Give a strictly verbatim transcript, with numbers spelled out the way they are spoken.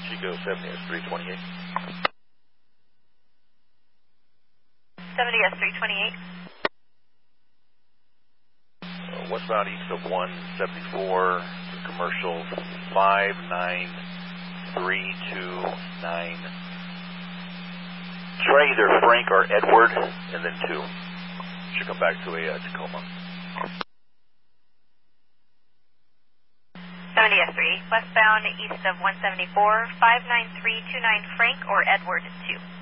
Chico seventy S three twenty-eight. seventy S three twenty-eight. Uh, westbound east of one seventy-four, commercial five nine three two nine. Try either Frank or Edward, and then two. Should come back to a uh, Tacoma. seventy S three, westbound east of one seventy-four, five nine three two nine Frank or Edward two.